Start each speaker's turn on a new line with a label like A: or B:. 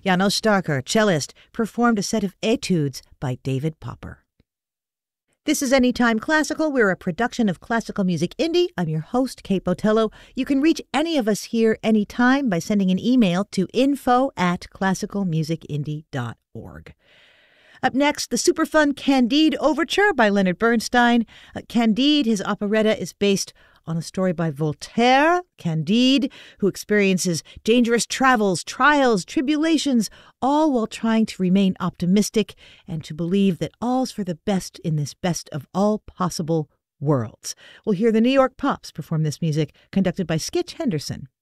A: Janos Starker, cellist, performed a set of etudes by David Popper. This is Anytime Classical. We're a production of Classical Music Indie. I'm your host, Kate Botello. You can reach any of us here anytime by sending an email to info@classicalmusicindie.org. Up next, the super fun Candide Overture by Leonard Bernstein. Candide, his operetta, is based on a story by Voltaire, Candide, who experiences dangerous travels, trials, tribulations, all while trying to remain optimistic and to believe that all's for the best in this best of all possible worlds. We'll hear the New York Pops perform this music, conducted by Skitch Henderson.